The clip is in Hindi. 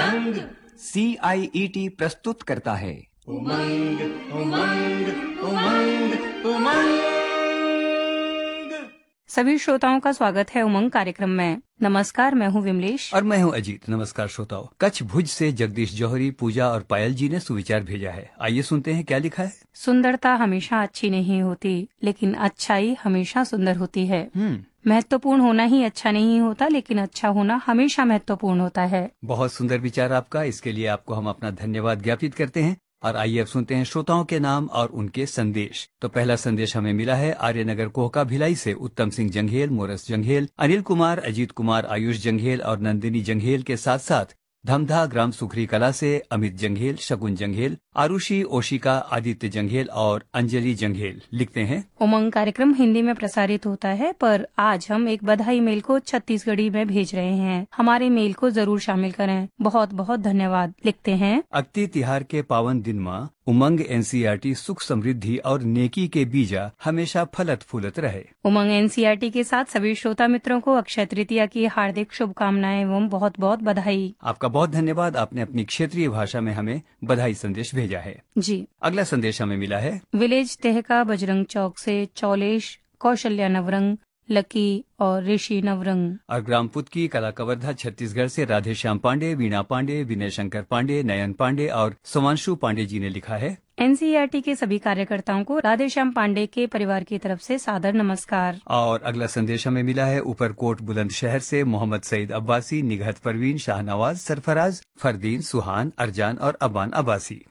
उमंग CIET प्रस्तुत करता है उमंग उमंग उमंग उमंग। सभी श्रोताओं का स्वागत है उमंग कार्यक्रम में। नमस्कार, मैं हूं विमलेश और मैं हूं अजीत। नमस्कार श्रोताओ। कच्छ भुज से जगदीश जौहरी, पूजा और पायल जी ने सुविचार भेजा है। आइए सुनते हैं क्या लिखा है। सुंदरता हमेशा अच्छी नहीं होती, लेकिन अच्छाई हमेशा सुंदर होती है। महत्वपूर्ण होना ही अच्छा नहीं होता, लेकिन अच्छा होना हमेशा महत्वपूर्ण होता है। बहुत सुंदर विचार आपका। इसके लिए आपको हम अपना धन्यवाद ज्ञापित करते हैं। और आइए अब सुनते हैं श्रोताओं के नाम और उनके संदेश। तो पहला संदेश हमें मिला है आर्यनगर कोहका भिलाई से उत्तम सिंह जंघेल, मोरस जंघेल, अनिल कुमार, अजीत कुमार, आयुष जंघेल और नंदिनी जंघेल के साथ साथ धमधा ग्राम सुखरी कला से अमित जंघेल, शगुन जंघेल, आरुषि, ओशिका, आदित्य जंघेल और अंजलि जंघेल लिखते हैं। उमंग कार्यक्रम हिंदी में प्रसारित होता है, पर आज हम एक बधाई मेल को छत्तीसगढ़ी में भेज रहे हैं। हमारे मेल को जरूर शामिल करें। बहुत बहुत धन्यवाद। लिखते हैं, अक्ति तिहार के पावन दिन में उमंग NCERT सुख समृद्धि और नेकी के बीजा हमेशा फलत फूलत रहे। उमंग NCERT के साथ सभी श्रोता मित्रों को अक्षय तृतीया की हार्दिक शुभकामनाएं एवं बहुत बहुत बधाई। आपका बहुत धन्यवाद। आपने अपनी क्षेत्रीय भाषा में हमें बधाई संदेश भेजा है। जी। अगला संदेश हमें मिला है विलेज तेहका बजरंग चौक से चौलेश, कौशल्या नवरंग, लकी और ऋषि नवरंग। और ग्राम पुतकी कला कवर्धा छत्तीसगढ़ से राधे श्याम पांडे, वीणा पांडे, विनय शंकर पांडे, नयन पांडे और सोमांशु पांडे जी ने लिखा है। NCERT के सभी कार्यकर्ताओं को राधेश्याम पांडे के परिवार की तरफ से सादर नमस्कार। और अगला संदेश हमें मिला है ऊपरकोट बुलंदशहर से मोहम्मद सईद अब्बासी, निगहत परवीन, शाहनवाज, सरफराज, फरदीन, सुहान, अरजान और अबान अब्बासी।